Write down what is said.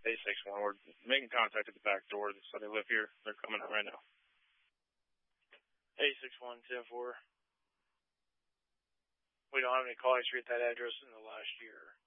A61. We're making contact at the back door, so they live here. They're coming out right now. A61, 10-4. We don't have any call history at that address in the last year.